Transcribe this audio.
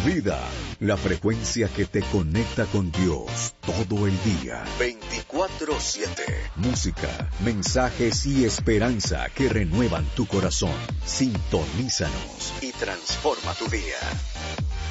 vida, la frecuencia que te conecta con Dios todo el día. 24/7. Música, mensajes y esperanza que renuevan tu corazón. Sintonízanos y transforma tu día.